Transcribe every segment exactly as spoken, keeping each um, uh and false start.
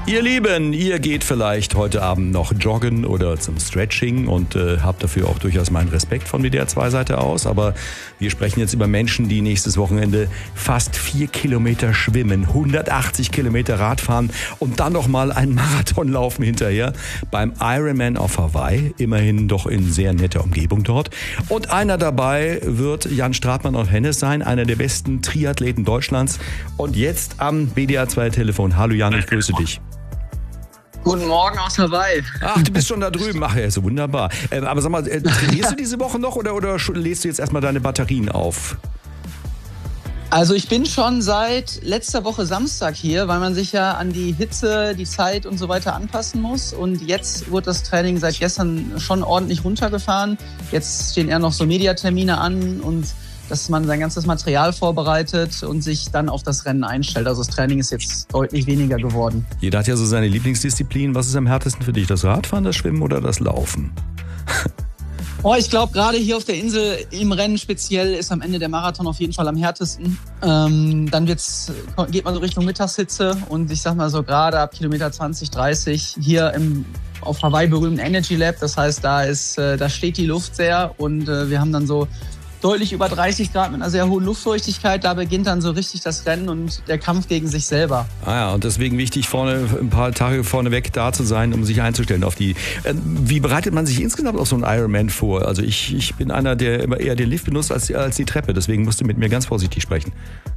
Ihr Lieben, ihr geht vielleicht heute Abend noch joggen oder zum Stretching und äh, habt dafür auch durchaus meinen Respekt von W D R zwei Seite aus. Aber wir sprechen jetzt über Menschen, die nächstes Wochenende fast vier Kilometer schwimmen, hundertachtzig Kilometer Radfahren und dann noch mal einen Marathon laufen hinterher beim Ironman auf Hawaii. Immerhin doch in sehr netter Umgebung dort. Und einer dabei wird Jan Stratmann aus Hennes sein, einer der besten Triathleten Deutschlands. Und jetzt am W D R zwei Telefon. Hallo Jan, ich grüße dich. Guten Morgen aus Hawaii. Ach, du bist schon da drüben. Ach ja, ist so wunderbar. Äh, aber sag mal, äh, trainierst du diese Woche noch oder, oder lädst du jetzt erstmal deine Batterien auf? Also ich bin schon seit letzter Woche Samstag hier, weil man sich ja an die Hitze, die Zeit und so weiter anpassen muss. Und jetzt wird das Training seit gestern schon ordentlich runtergefahren. Jetzt stehen eher noch so Mediatermine an und dass man sein ganzes Material vorbereitet und sich dann auf das Rennen einstellt. Also das Training ist jetzt deutlich weniger geworden. Jeder hat ja so seine Lieblingsdisziplin. Was ist am härtesten für dich? Das Radfahren, das Schwimmen oder das Laufen? Oh, ich glaube, gerade hier auf der Insel im Rennen speziell ist am Ende der Marathon auf jeden Fall am härtesten. Ähm, dann wird's, geht man so Richtung Mittagshitze und ich sag mal so gerade ab Kilometer zwanzig, dreißig hier im auf Hawaii berühmten Energy Lab. Das heißt, da ist, äh, da steht die Luft sehr und äh, wir haben dann so deutlich über dreißig Grad mit einer sehr hohen Luftfeuchtigkeit. Da beginnt dann so richtig das Rennen und der Kampf gegen sich selber. Ah ja, und deswegen wichtig, vorne ein paar Tage vorneweg da zu sein, um sich einzustellen auf die. Äh, wie bereitet man sich insgesamt auf so einen Ironman vor? Also ich, ich bin einer, der immer eher den Lift benutzt als, als die Treppe. Deswegen musst du mit mir ganz vorsichtig sprechen.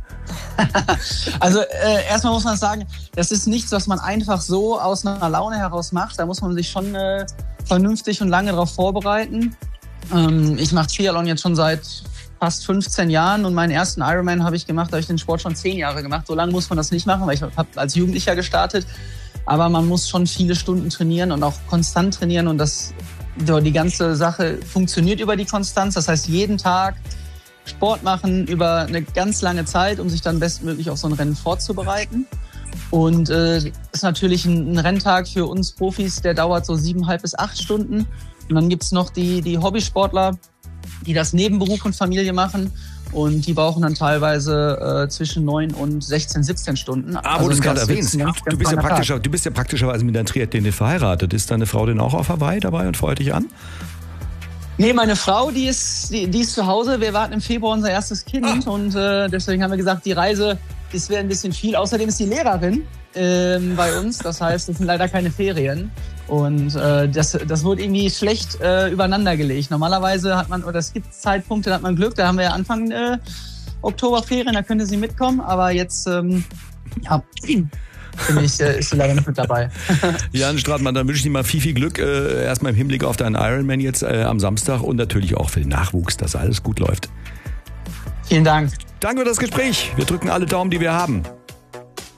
Also äh, erstmal muss man sagen, das ist nichts, was man einfach so aus einer Laune heraus macht. Da muss man sich schon äh, vernünftig und lange darauf vorbereiten. Ich mache Triathlon jetzt schon seit fast fünfzehn Jahren und meinen ersten Ironman habe ich gemacht, da habe ich den Sport schon zehn Jahre gemacht. So lange muss man das nicht machen, weil ich habe als Jugendlicher gestartet. Aber man muss schon viele Stunden trainieren und auch konstant trainieren und das, die ganze Sache funktioniert über die Konstanz. Das heißt, jeden Tag Sport machen über eine ganz lange Zeit, um sich dann bestmöglich auf so ein Rennen vorzubereiten. Und äh, ist natürlich ein, ein Renntag für uns Profis, der dauert so siebeneinhalb bis acht Stunden. Und dann gibt's noch die, die Hobbysportler, die das neben Beruf und Familie machen. Und die brauchen dann teilweise äh, zwischen neun und sechzehn, siebzehn Stunden. Ah, wo also du es gerade erwähnst. Ganz, ganz du, bist ja praktischer, du bist ja praktischerweise mit deinem Triathlet verheiratet. Ist deine Frau denn auch auf Hawaii dabei und freut dich an? Nee, meine Frau, die ist, die, die ist zu Hause. Wir warten im Februar unser erstes Kind. Ah. Und äh, deswegen haben wir gesagt, die Reise, das wäre ein bisschen viel. Außerdem ist die Lehrerin ähm, bei uns. Das heißt, es sind leider keine Ferien. Und äh, das, das wurde irgendwie schlecht äh, übereinander gelegt. Normalerweise hat man, oder es gibt Zeitpunkte, da hat man Glück. Da haben wir ja Anfang äh, Oktober Ferien, da könnte sie mitkommen. Aber jetzt, ähm, ja, finde ich, äh, ist sie leider nicht mit dabei. Jan Stratmann, dann wünsche ich dir mal viel, viel Glück. Äh, erstmal im Hinblick auf deinen Ironman jetzt äh, am Samstag und natürlich auch für den Nachwuchs, dass alles gut läuft. Vielen Dank. Danke für das Gespräch. Wir drücken alle Daumen, die wir haben.